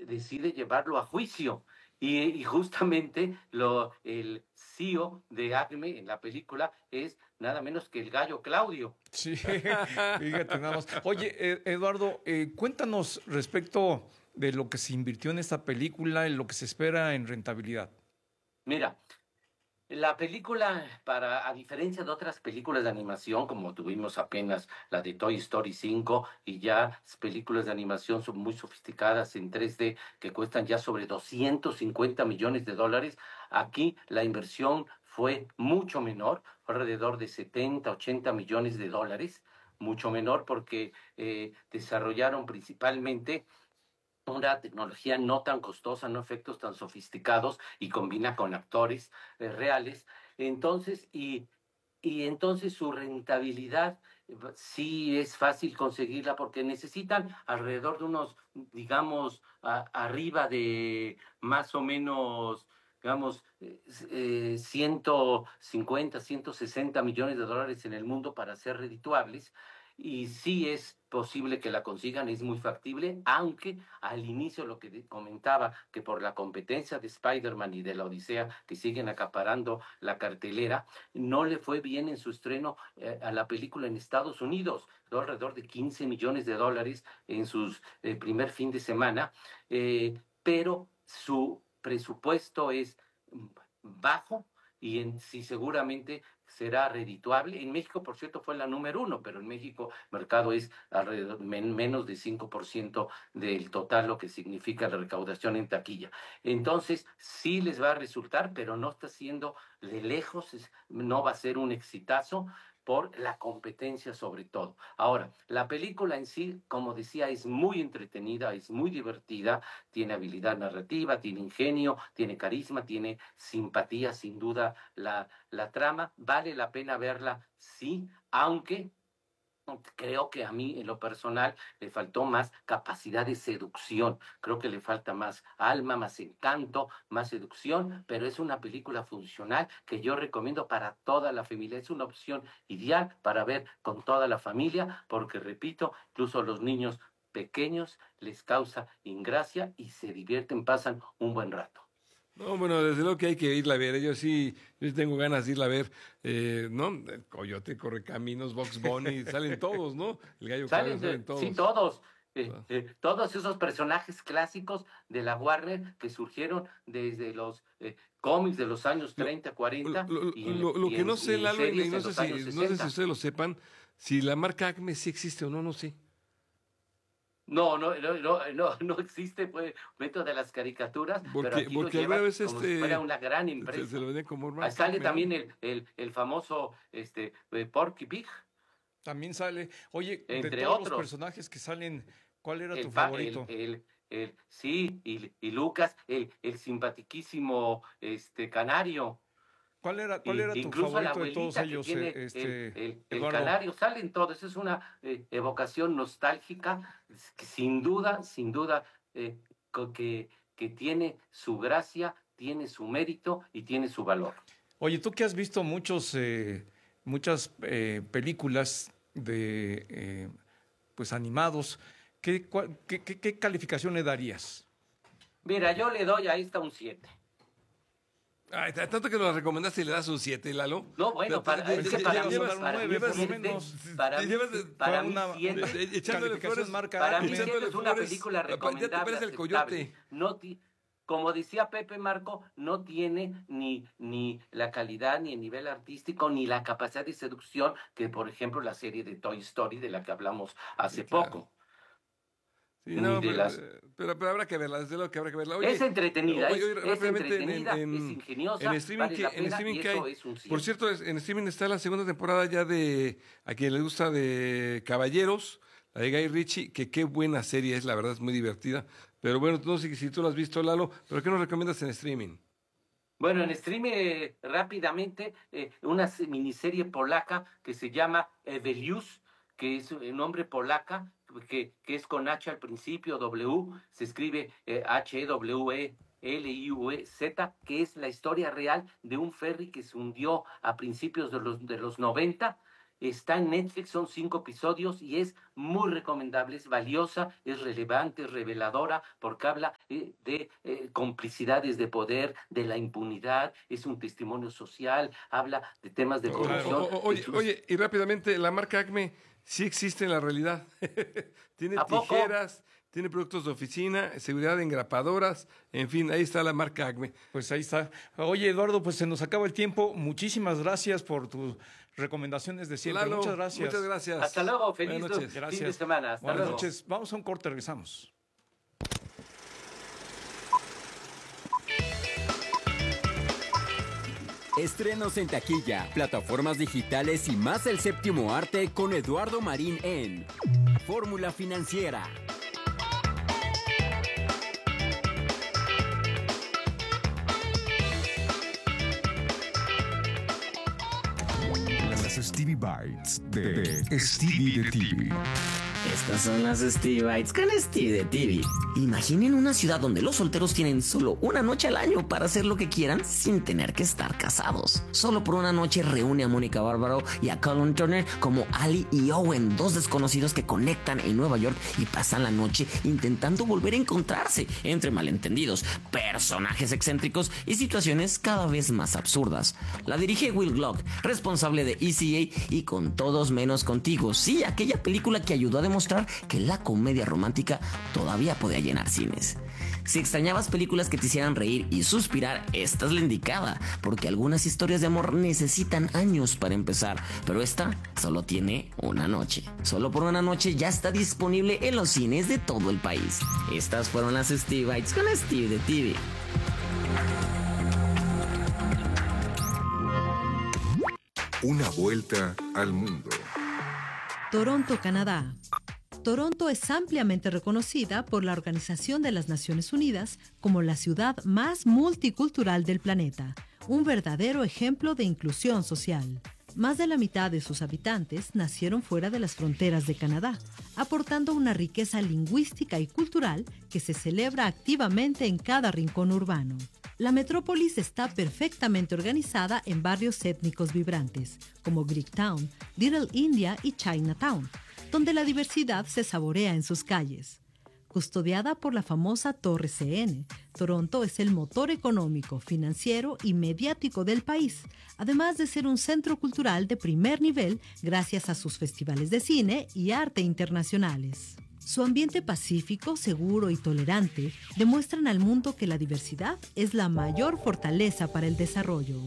decide llevarlo a juicio. Y justamente el CEO de Acme en la película es nada menos que el gallo Claudio. Sí, fíjate nada más. Oye, Eduardo, cuéntanos respecto de lo que se invirtió en esta película y lo que se espera en rentabilidad. Mira, la película, a diferencia de otras películas de animación, como tuvimos apenas la de Toy Story 5, y ya películas de animación son muy sofisticadas en 3D que cuestan ya sobre 250 millones de dólares, aquí la inversión fue mucho menor, fue alrededor de 70, 80 millones de dólares, mucho menor porque desarrollaron principalmente una tecnología no tan costosa, no efectos tan sofisticados y combina con actores reales. Entonces, y entonces su rentabilidad sí es fácil conseguirla porque necesitan alrededor de unos, digamos, arriba de más o menos, digamos, 150, 160 millones de dólares en el mundo para ser redituables. Y sí es posible que la consigan, es muy factible, aunque al inicio lo que comentaba, que por la competencia de Spider-Man y de la Odisea, que siguen acaparando la cartelera, no le fue bien en su estreno a la película en Estados Unidos, dio alrededor de 15 millones de dólares en su primer fin de semana, pero su presupuesto es bajo y sí seguramente será redituable. En México, por cierto, fue la número uno, pero en México el mercado es alrededor menos de 5% del total, lo que significa la recaudación en taquilla. Entonces, sí les va a resultar, pero no está siendo de lejos, no va a ser un exitazo por la competencia sobre todo. Ahora, la película en sí, como decía, es muy entretenida, es muy divertida, tiene habilidad narrativa, tiene ingenio, tiene carisma, tiene simpatía, sin duda, la trama. Vale la pena verla, sí, aunque creo que a mí, en lo personal, le faltó más capacidad de seducción. Creo que le falta más alma, más encanto, más seducción, pero es una película funcional que yo recomiendo para toda la familia. Es una opción ideal para ver con toda la familia, porque, repito, incluso a los niños pequeños les causa ingracia y se divierten, pasan un buen rato. No, bueno, desde luego que hay que irla a ver. Yo sí tengo ganas de irla a ver. ¿No? El Coyote, Correcaminos, Box Bunny, salen todos, ¿no? El Gallo Claudio, salen Sí, todos. todos. Ah. Todos esos personajes clásicos de la Warner que surgieron desde los cómics de los años Lo, 30, 40 lo que no sé, y en Lalo, y series en los años no sé si 60. ustedes lo sepan, si la marca Acme sí existe o no, no sé. No existe pues método de las caricaturas, pero aquí lo Porque alguna llevan vez como si fuera una gran se lo empresa. vendían como Ahí marca sale Acme, ¿no? también el famoso Porky Pig, También sale. Oye, de entre todos los otros. personajes que salen, ¿cuál era tu El, pa- el, favorito? el, sí, y Lucas, el simpatiquísimo Canario, Cuál era tu incluso la favorito de todos abuelita que ellos, tiene el Eduardo? Canario, salen todos, es una evocación nostálgica, que sin duda, que tiene su gracia, tiene su mérito y tiene su valor. Oye, tú que has visto muchas películas de pues animados, ¿qué calificación le darías? Mira, yo le doy a esta un 7. Ay, tanto que nos la recomendaste y le das un 7, Lalo. No, bueno, Pensé que le ibas a dar un Llevas, 9 por lo llevas, menos. llevas Fue para mí una siete, echándole calificación flores, marca para mí Acme. siete echándole es una flores. película Ya te recomendable, parece el aceptable. coyote. Como decía Pepe Marco, no tiene ni la calidad, ni el nivel artístico, ni la capacidad de seducción que, por ejemplo, la serie de Toy Story de la que hablamos Sí, hace claro. poco, Sí, ni no, de las. pero habrá que verla, desde luego que habrá que verla. Oye, oye, Es rápidamente entretenida, es ingeniosa, vale la en pena streaming y que eso hay. es un Por 7. cierto, en streaming está la segunda temporada ya de, a quien le gusta, de Caballeros, la de Guy Ritchie, que qué buena serie es, la verdad es muy divertida. Pero bueno, no sé si tú lo has visto, Lalo, pero ¿qué nos recomiendas en streaming? Bueno, en streaming rápidamente una miniserie polaca que se llama Evelius, que es un nombre polaca, que es con H al principio, W, se escribe Hewliuz, que es la historia real de un ferry que se hundió a principios de los 90 Está en Netflix, son 5 episodios y es muy recomendable, es valiosa, es relevante, es reveladora, porque habla de complicidades de poder, de la impunidad, es un testimonio social, habla de temas de corrupción. Oye, y rápidamente, la marca Acme sí existe en la realidad. Tiene tijeras, tiene productos de oficina, seguridad de engrapadoras, en fin, ahí está la marca Acme. Pues ahí está. Oye, Eduardo, pues se nos acaba el tiempo. Muchísimas gracias por tus recomendaciones de siempre. Lalo, muchas gracias. Muchas gracias. Hasta luego, feliz Gracias. fin de semana. Hasta Buenas luego. noches. Vamos a un corte, regresamos. Estrenos en taquilla, plataformas digitales y más el séptimo arte con Eduardo Marín en Fórmula Financiera. Las Stevie Bites de Stevie de TV. Estas son las Stevie Bites con Stevie de TV. Imaginen una ciudad donde los solteros tienen solo una noche al año para hacer lo que quieran sin tener que estar casados. Solo por una noche reúne a Mónica Bárbaro y a Colin Turner como Ali y Owen, dos desconocidos que conectan en Nueva York y pasan la noche intentando volver a encontrarse entre malentendidos, personajes excéntricos y situaciones cada vez más absurdas. La dirige Will Glock, responsable de ECA y Con Todos Menos Contigo. Sí, aquella película que ayudó a demostrar que la comedia romántica todavía podía llenar cines. Si extrañabas películas que te hicieran reír y suspirar, esta es la indicada, porque algunas historias de amor necesitan años para empezar, pero esta solo tiene una noche. Solo por una noche ya está disponible en los cines de todo el país. Estas fueron las Stevie Bites con Stevie de TV. Una vuelta al mundo. Toronto, Canadá. Toronto es ampliamente reconocida por la Organización de las Naciones Unidas como la ciudad más multicultural del planeta, un verdadero ejemplo de inclusión social. Más de la mitad de sus habitantes nacieron fuera de las fronteras de Canadá, aportando una riqueza lingüística y cultural que se celebra activamente en cada rincón urbano. La metrópolis está perfectamente organizada en barrios étnicos vibrantes, como Greektown, Little India y Chinatown, donde la diversidad se saborea en sus calles. Custodiada por la famosa Torre CN, Toronto es el motor económico, financiero y mediático del país, además de ser un centro cultural de primer nivel gracias a sus festivales de cine y arte internacionales. Su ambiente pacífico, seguro y tolerante demuestran al mundo que la diversidad es la mayor fortaleza para el desarrollo.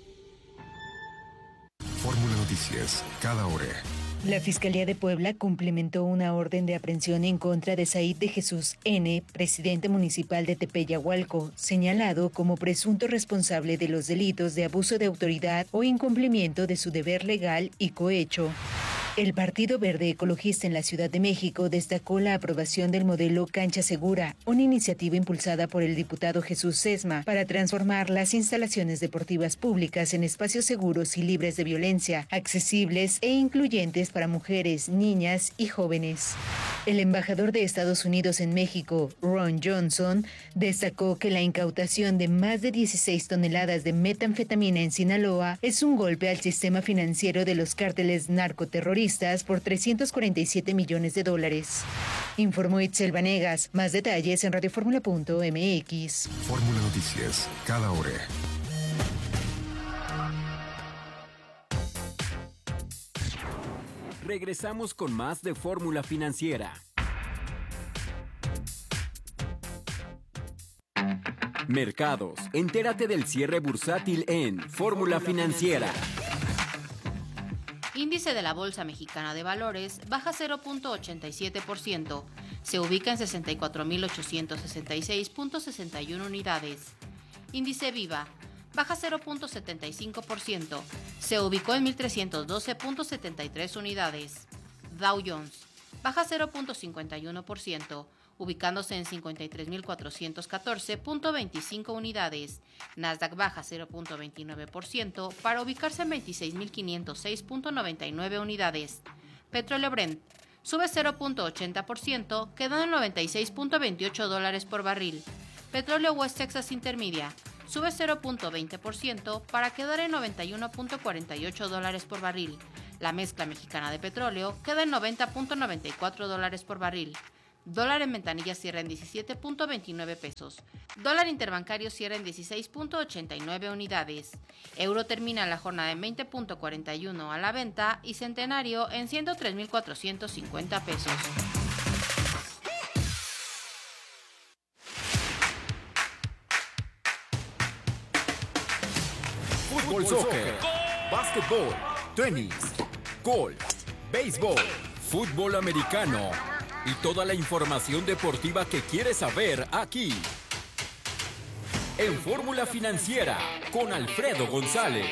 Fórmula Noticias, cada hora. La Fiscalía de Puebla cumplimentó una orden de aprehensión en contra de Said de Jesús N., presidente municipal de Tepeyahualco, señalado como presunto responsable de los delitos de abuso de autoridad o incumplimiento de su deber legal y cohecho. El Partido Verde Ecologista en la Ciudad de México destacó la aprobación del modelo Cancha Segura, una iniciativa impulsada por el diputado Jesús Sesma para transformar las instalaciones deportivas públicas en espacios seguros y libres de violencia, accesibles e incluyentes para mujeres, niñas y jóvenes. El embajador de Estados Unidos en México, Ron Johnson, destacó que la incautación de más de 16 toneladas de metanfetamina en Sinaloa es un golpe al sistema financiero de los cárteles narcoterroristas por $347 millones. Informó Itzel Vanegas. Más detalles en radioformula.mx. Fórmula Noticias, cada hora. Regresamos con más de Fórmula Financiera. Mercados. Entérate del cierre bursátil en Fórmula Financiera. Índice de la Bolsa Mexicana de Valores baja 0.87%, se ubica en 64.866.61 unidades. Índice Viva baja 0.75%, se ubicó en 1.312.73 unidades. Dow Jones baja 0.51%, ubicándose en 53.414.25 unidades. Nasdaq baja 0.29% para ubicarse en 26.506.99 unidades. Petróleo Brent sube 0.80%, quedando en $96.28 por barril. Petróleo West Texas Intermedia sube 0.20% para quedar en $91.48 por barril. La mezcla mexicana de petróleo queda en $90.94 por barril. Dólar en ventanilla cierra en 17.29 pesos. Dólar interbancario cierra en 16.89 unidades. Euro termina la jornada en 20.41 a la venta y centenario en 103.450 pesos. Fútbol, soccer, básquetbol, tenis, golf, béisbol, fútbol americano y toda la información deportiva que quieres saber aquí. En Fórmula Financiera, con Alfredo González.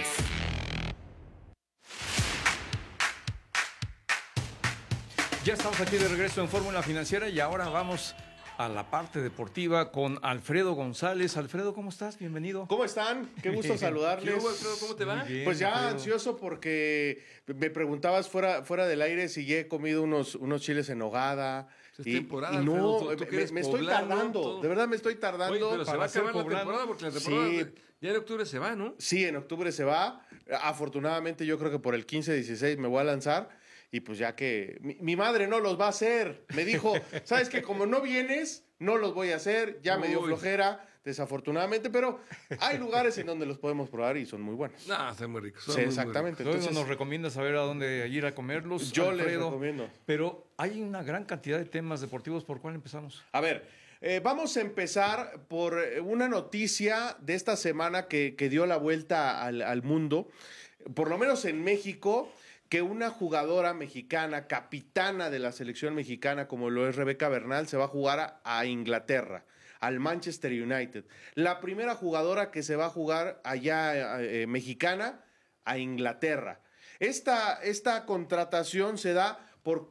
Ya estamos aquí de regreso en Fórmula Financiera y ahora vamos a la parte deportiva con Alfredo González. Alfredo, ¿cómo estás? Bienvenido. ¿Cómo están? Qué gusto saludarles. ¿Qué hubo, Alfredo? ¿Cómo te va? Pues ya ansioso porque me preguntabas fuera del aire si ya he comido unos chiles en nogada. Es temporada, y no, Alfredo, tú que eres me estoy poblano, tardando. todo. De verdad me estoy tardando. Oye, pero se va a acabar la poblano. temporada porque la temporada Sí. ya en octubre se va, ¿no? Sí, en octubre se va. Afortunadamente yo creo que por el 15-16 me voy a lanzar. Y pues ya que mi madre no los va a hacer. Me dijo, ¿sabes qué? Como no vienes, no los voy a hacer. Ya me dio flojera, desafortunadamente. Pero hay lugares en donde los podemos probar y son muy buenos. No, están muy ricos. Sí, exactamente. Luego Entonces, nos recomiendas saber a dónde ir a comerlos. yo Alfredo. les recomiendo. Pero hay una gran cantidad de temas deportivos. ¿Por cuál empezamos? A ver, vamos a empezar por una noticia de esta semana que dio la vuelta al mundo, por lo menos en México, que una jugadora mexicana, capitana de la selección mexicana, como lo es Rebeca Bernal, se va a jugar a Inglaterra, al Manchester United. La primera jugadora que se va a jugar allá mexicana a Inglaterra. Esta contratación se da por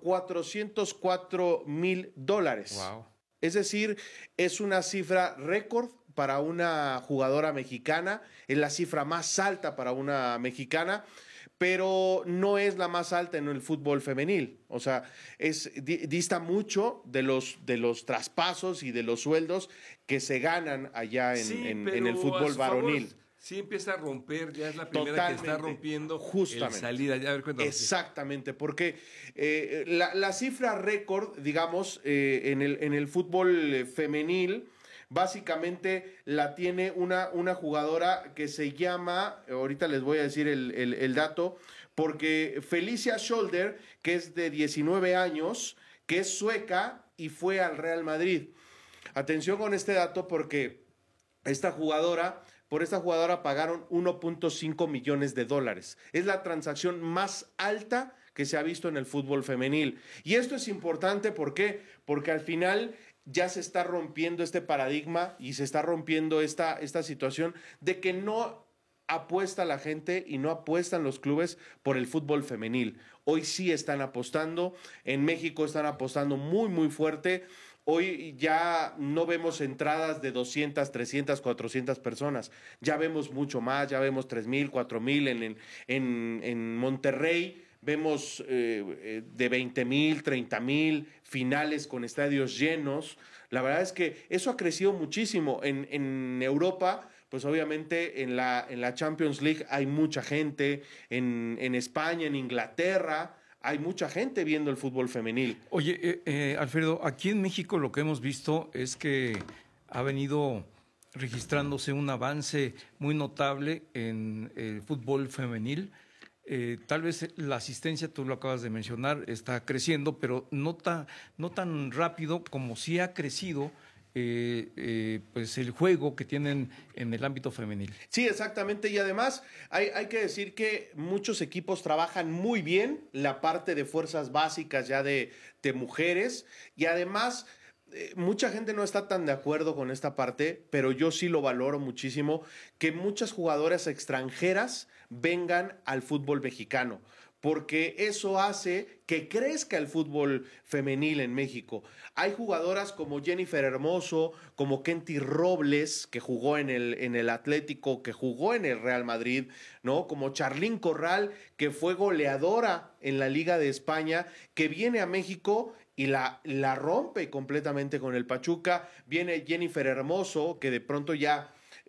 $404,000. Wow. Es decir, es una cifra récord para una jugadora mexicana, es la cifra más alta para una mexicana, pero no es la más alta en el fútbol femenil. O sea, dista mucho de los traspasos y de los sueldos que se ganan allá en el fútbol varonil. Sí empieza a romper, ya es la primera Totalmente, que está rompiendo justamente. el salir allá. A ver, cuéntanos. Exactamente, porque la cifra récord, digamos, en el fútbol femenil, básicamente la tiene una jugadora que se llama, ahorita les voy a decir el dato, porque Felicia Scholder, que es de 19 años, que es sueca y fue al Real Madrid. Atención con este dato porque por esta jugadora pagaron $1.5 millones. Es la transacción más alta que se ha visto en el fútbol femenil. Y esto es importante, ¿por qué? Porque al final ya se está rompiendo este paradigma y se está rompiendo esta situación de que no apuesta la gente y no apuestan los clubes por el fútbol femenil. Hoy sí están apostando, en México están apostando muy, muy fuerte. Hoy ya no vemos entradas de 200, 300, 400 personas. Ya vemos mucho más, ya vemos 3,000, 4,000 en Monterrey. Vemos de 20,000, 30,000 finales con estadios llenos. La verdad es que eso ha crecido muchísimo. En Europa, pues obviamente en la Champions League hay mucha gente. En España, en Inglaterra, hay mucha gente viendo el fútbol femenil. Oye, Alfredo, aquí en México lo que hemos visto es que ha venido registrándose un avance muy notable en el fútbol femenil. Tal vez la asistencia, tú lo acabas de mencionar, está creciendo, pero no tan rápido como sí ha crecido pues el juego que tienen en el ámbito femenil. Sí, exactamente, y además hay que decir que muchos equipos trabajan muy bien la parte de fuerzas básicas ya de mujeres, y además mucha gente no está tan de acuerdo con esta parte, pero yo sí lo valoro muchísimo, que muchas jugadoras extranjeras vengan al fútbol mexicano, porque eso hace que crezca el fútbol femenil en México. Hay jugadoras como Jennifer Hermoso, como Kenty Robles, que jugó en el Atlético, que jugó en el Real Madrid, ¿no? Como Charlín Corral, que fue goleadora en la Liga de España, que viene a México y la rompe completamente con el Pachuca. Viene Jennifer Hermoso, que de pronto ya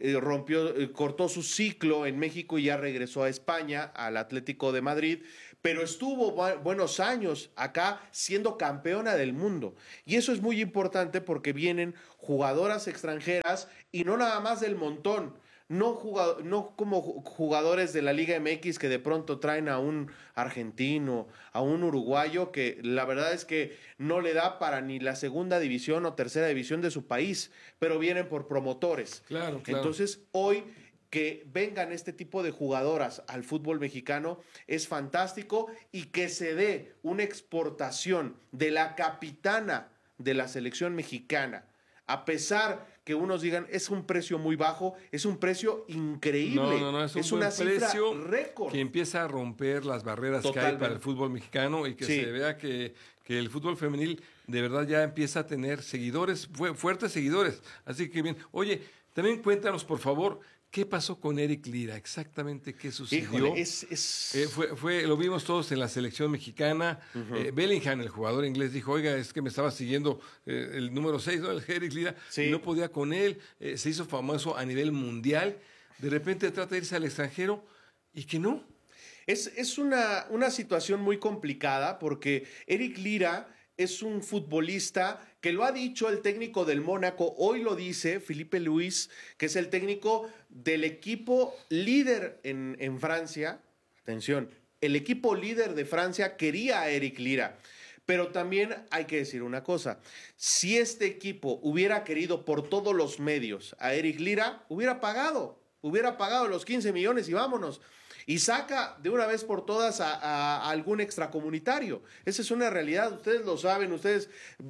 cortó su ciclo en México y ya regresó a España, al Atlético de Madrid, pero estuvo buenos años acá siendo campeona del mundo. Y eso es muy importante porque vienen jugadoras extranjeras y no nada más del montón. No como jugadores de la Liga MX que de pronto traen a un argentino, a un uruguayo que la verdad es que no le da para ni la segunda división o tercera división de su país, pero vienen por promotores. Claro. Entonces, hoy que vengan este tipo de jugadoras al fútbol mexicano es fantástico, y que se dé una exportación de la capitana de la selección mexicana, a pesar que unos digan es un precio muy bajo, es un precio increíble. No, es una cifra precio récord. Que empieza a romper las barreras que hay para el fútbol mexicano, y que se vea que el fútbol femenil de verdad ya empieza a tener seguidores, fuertes seguidores. Así que bien, oye, también cuéntanos por favor, ¿qué pasó con Eric Lira? Exactamente qué sucedió. Híjole, lo vimos todos en la selección mexicana. Bellingham, el jugador inglés, dijo, oiga, es que me estaba siguiendo el número 6, ¿no? El Eric Lira, y no podía con él. Se hizo famoso a nivel mundial. De repente trata de irse al extranjero y que no. Es una situación muy complicada porque Eric Lira es un futbolista que lo ha dicho el técnico del Mónaco, hoy lo dice Filipe Luis, que es el técnico del equipo líder en Francia. Atención, el equipo líder de Francia quería a Eric Lira. Pero también hay que decir una cosa, si este equipo hubiera querido por todos los medios a Eric Lira, hubiera pagado los 15 millones y vámonos. Y saca de una vez por todas a algún extracomunitario. Esa es una realidad, ustedes lo saben, ustedes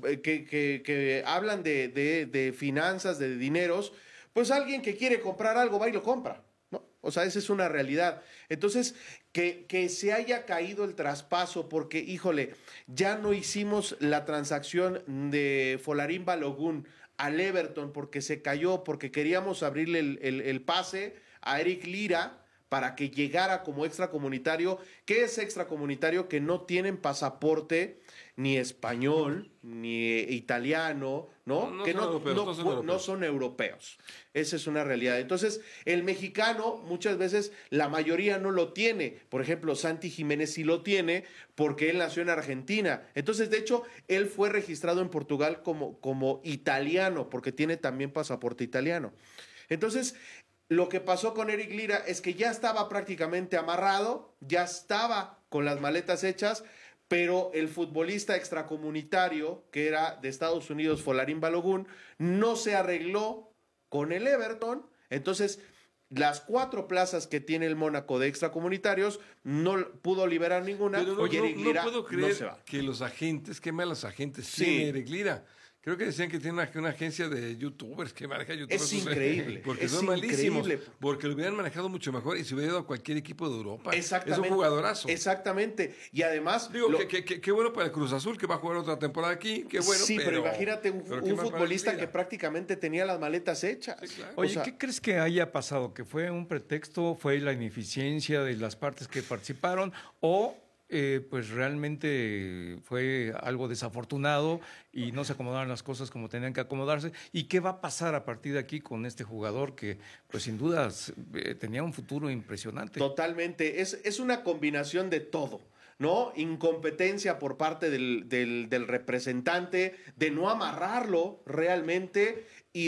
que hablan de finanzas, de dineros, pues alguien que quiere comprar algo va y lo compra, ¿no? O sea, esa es una realidad. Entonces, que se haya caído el traspaso porque, híjole, ya no hicimos la transacción de Folarín Balogun al Everton porque se cayó, porque queríamos abrirle el pase a Eric Lira para que llegara como extracomunitario. ¿Qué es extracomunitario? Que no tienen pasaporte ni español, ni italiano, ¿no? Que no son europeos. Esa es una realidad. Entonces, el mexicano muchas veces, la mayoría no lo tiene. Por ejemplo, Santi Jiménez sí lo tiene porque él nació en Argentina. Entonces, de hecho, él fue registrado en Portugal como italiano, porque tiene también pasaporte italiano. Entonces, lo que pasó con Eric Lira es que ya estaba prácticamente amarrado, ya estaba con las maletas hechas, pero el futbolista extracomunitario, que era de Estados Unidos, Folarín Balogun, no se arregló con el Everton. Entonces, las 4 plazas que tiene el Mónaco de extracomunitarios, no pudo liberar ninguna. Pero Eric Lira no puedo creer no se va. que los agentes, qué malos agentes tiene Eric Lira. Creo que decían que tiene una agencia de youtubers que maneja youtubers. Es increíble. Porque son malísimos. Porque lo hubieran manejado mucho mejor y se hubiera ido a cualquier equipo de Europa. Exactamente. Es un jugadorazo. Exactamente. Y además... Digo, qué bueno para el Cruz Azul, que va a jugar otra temporada aquí. Qué bueno. Sí, pero imagínate un futbolista que prácticamente tenía las maletas hechas. Sí, claro. Oye, ¿qué crees que haya pasado? ¿Que fue un pretexto? ¿Fue la ineficiencia de las partes que participaron? ¿O pues realmente fue algo desafortunado y no se acomodaron las cosas como tenían que acomodarse? ¿Y qué va a pasar a partir de aquí con este jugador que pues sin duda tenía un futuro impresionante? Totalmente, es una combinación de todo, ¿no? Incompetencia por parte del representante, de no amarrarlo realmente y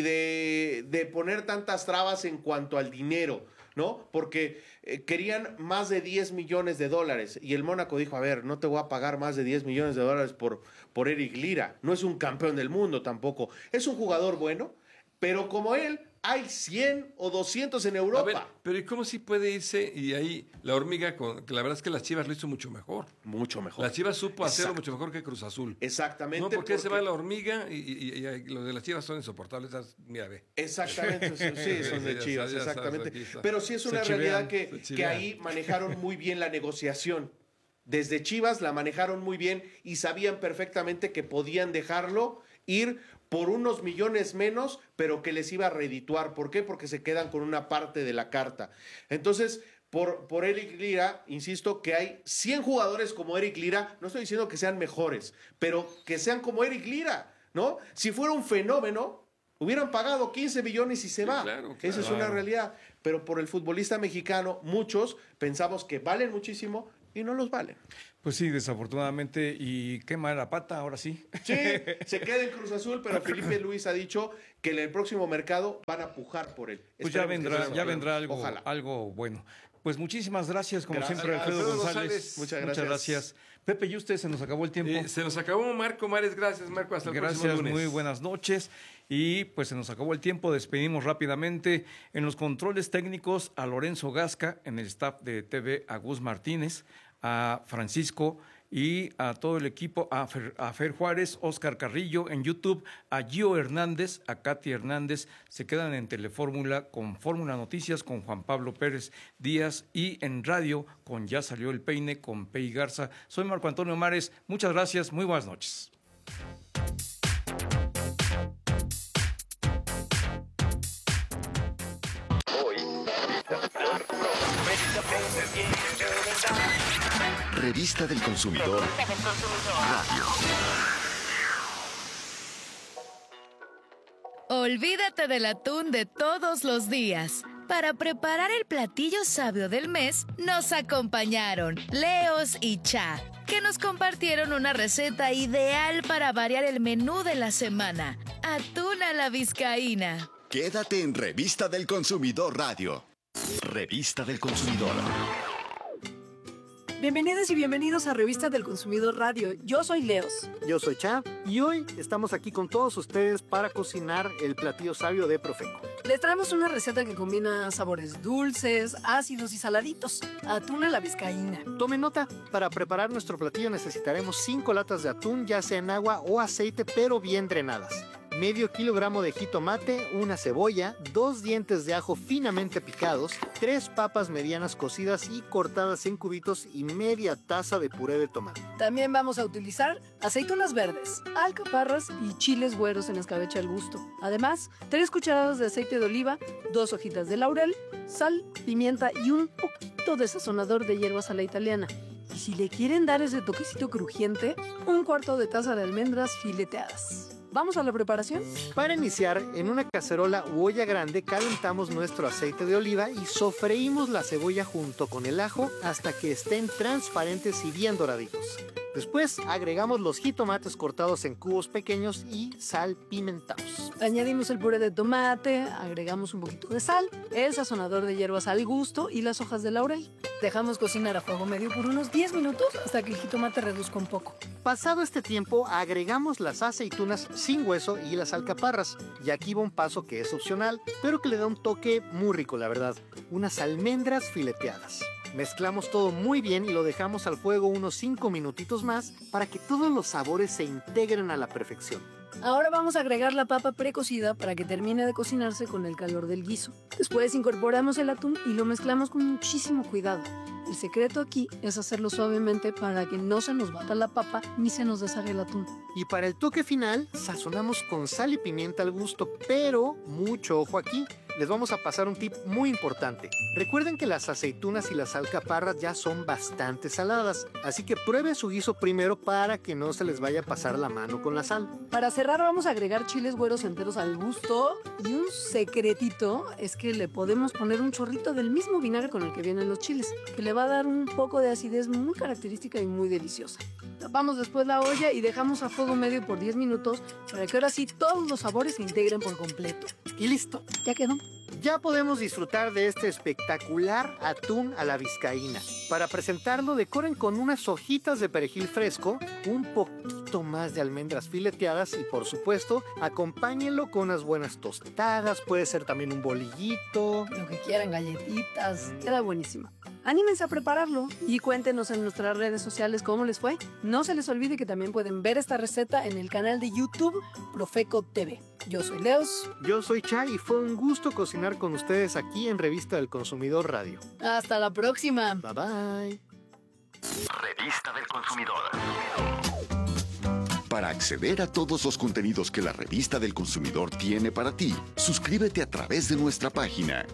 de poner tantas trabas en cuanto al dinero, ¿no? Porque querían más de $10 millones y el Mónaco dijo, a ver, no te voy a pagar más de $10 millones por Eric Lira. No es un campeón del mundo tampoco. Es un jugador bueno, pero como él, hay 100 o 200 en Europa. A ver, pero ¿y cómo sí puede irse? Y ahí la hormiga, que la verdad es que las Chivas lo hizo mucho mejor. Mucho mejor. Las Chivas supo hacerlo mucho mejor que Cruz Azul. Exactamente. No, porque se va la hormiga y los de las Chivas son insoportables. Mira, ve. Exactamente, sí, son de Chivas, exactamente. Pero sí es una realidad que ahí manejaron muy bien la negociación. Desde Chivas la manejaron muy bien y sabían perfectamente que podían dejarlo ir por unos millones menos, pero que les iba a redituar. ¿Por qué? Porque se quedan con una parte de la carta. Entonces, por Eric Lira, insisto que hay 100 jugadores como Eric Lira, no estoy diciendo que sean mejores, pero que sean como Eric Lira, ¿no? Si fuera un fenómeno, Hubieran pagado 15 millones y se va. Claro. Esa es una realidad. Pero por el futbolista mexicano, muchos pensamos que valen muchísimo y no los valen. Pues sí, desafortunadamente, y qué mala pata, ahora sí. Sí, se queda en Cruz Azul, pero Felipe Luis ha dicho que en el próximo mercado van a pujar por él. Pues ya vendrá algo bueno. Pues muchísimas gracias, como siempre, Alfredo González. Muchas gracias. Pepe y usted, se nos acabó el tiempo. Se nos acabó, Marco Mares. Gracias, Marco. Hasta el próximo lunes. Muy buenas noches. Y pues se nos acabó el tiempo. Despedimos rápidamente en los controles técnicos a Lorenzo Gasca, en el staff de TV a Gus Martínez, a Francisco y a todo el equipo, a Fer Juárez, Oscar Carrillo en YouTube, a Gio Hernández, a Katy Hernández. Se quedan en Telefórmula con Fórmula Noticias con Juan Pablo Pérez Díaz y en radio con Ya Salió el Peine con Pei Garza. Soy Marco Antonio Mares. Muchas gracias. Muy buenas noches. Revista del Consumidor Radio. Olvídate del atún de todos los días. Para preparar el platillo sabio del mes, nos acompañaron Leos y Cha, que nos compartieron una receta ideal para variar el menú de la semana. Atún a la vizcaína. Quédate en Revista del Consumidor Radio. Revista del Consumidor. Bienvenidas y bienvenidos a Revista del Consumidor Radio. Yo soy Leos. Yo soy Cha y hoy estamos aquí con todos ustedes para cocinar el platillo sabio de Profeco. Les traemos una receta que combina sabores dulces, ácidos y saladitos. Atún a la vizcaína. Tomen nota, para preparar nuestro platillo necesitaremos 5 latas de atún, ya sea en agua o aceite, pero bien drenadas. Medio kilogramo de jitomate, una cebolla, 2 dientes de ajo finamente picados, 3 papas medianas cocidas y cortadas en cubitos y media taza de puré de tomate. También vamos a utilizar aceitunas verdes, alcaparras y chiles güeros en escabeche al gusto. Además, 3 cucharadas de aceite de oliva, 2 hojitas de laurel, sal, pimienta y un poquito de sazonador de hierbas a la italiana. Y si le quieren dar ese toquecito crujiente, 1/4 de taza de almendras fileteadas. ¿Vamos a la preparación? Para iniciar, en una cacerola u olla grande calentamos nuestro aceite de oliva y sofreímos la cebolla junto con el ajo hasta que estén transparentes y bien doraditos. Después agregamos los jitomates cortados en cubos pequeños y salpimentados. Añadimos el puré de tomate, agregamos un poquito de sal, el sazonador de hierbas al gusto y las hojas de laurel. Dejamos cocinar a fuego medio por unos 10 minutos hasta que el jitomate reduzca un poco. Pasado este tiempo, agregamos las aceitunas sin hueso y las alcaparras. Y aquí va un paso que es opcional, pero que le da un toque muy rico, la verdad. Unas almendras fileteadas. Mezclamos todo muy bien y lo dejamos al fuego unos 5 minutitos más para que todos los sabores se integren a la perfección. Ahora vamos a agregar la papa precocida para que termine de cocinarse con el calor del guiso. Después incorporamos el atún y lo mezclamos con muchísimo cuidado. El secreto aquí es hacerlo suavemente para que no se nos bata la papa ni se nos deshaga el atún. Y para el toque final, sazonamos con sal y pimienta al gusto, pero mucho ojo aquí. Les vamos a pasar un tip muy importante. Recuerden que las aceitunas y las alcaparras ya son bastante saladas, así que prueben su guiso primero para que no se les vaya a pasar la mano con la sal. Para cerrar vamos a agregar chiles güeros enteros al gusto y un secretito es que le podemos poner un chorrito del mismo vinagre con el que vienen los chiles, que le va a dar un poco de acidez muy característica y muy deliciosa. Tapamos después la olla y dejamos a fuego medio por 10 minutos para que ahora sí todos los sabores se integren por completo. Y listo, ya quedó. Ya podemos disfrutar de este espectacular atún a la vizcaína. Para presentarlo, decoren con unas hojitas de perejil fresco, un poquito más de almendras fileteadas y, por supuesto, acompáñenlo con unas buenas tostadas, puede ser también un bolillito. Lo que quieran, galletitas, queda buenísimo. Anímense a prepararlo y cuéntenos en nuestras redes sociales cómo les fue. No se les olvide que también pueden ver esta receta en el canal de YouTube Profeco TV. Yo soy Leos. Yo soy Cha y fue un gusto cocinar con ustedes aquí en Revista del Consumidor Radio. Hasta la próxima. Bye bye. Revista del Consumidor. Para acceder a todos los contenidos que la Revista del Consumidor tiene para ti, suscríbete a través de nuestra página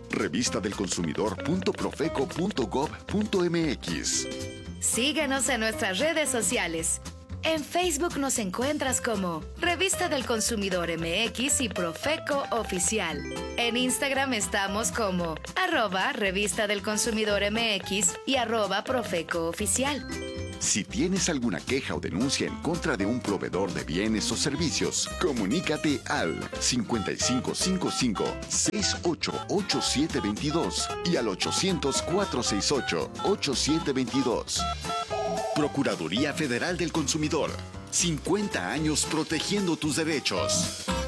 revistadelconsumidor.profeco.gov.mx. Síguenos en nuestras redes sociales. En Facebook nos encuentras como Revista del Consumidor MX y Profeco Oficial. En Instagram estamos como @Revista del Consumidor MX y @Profeco Oficial. Si tienes alguna queja o denuncia en contra de un proveedor de bienes o servicios, comunícate al 5555-688722 y al 800-468-8722. Procuraduría Federal del Consumidor. 50 años protegiendo tus derechos.